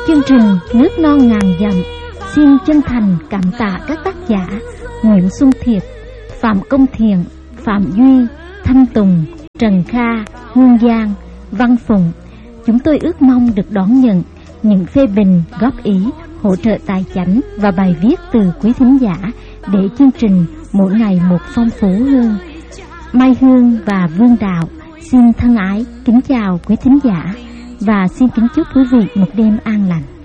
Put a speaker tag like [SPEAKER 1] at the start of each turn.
[SPEAKER 1] Chương trình Nước non ngàn dặm xin chân thành cảm tạ các tác giả Nguyễn Xuân Thiệt, Phạm Công Thiện, Phạm Duy, Thanh Tùng, Trần Kha, Hương Giang, Văn Phụng. Chúng tôi ước mong được đón nhận những phê bình, góp ý, hỗ trợ tài chánh và bài viết từ quý thính giả để chương trình mỗi ngày một phong phú hơn. Mai Hương và Vương Đạo xin thân ái kính chào quý thính giả và xin kính chúc quý vị một đêm an lành.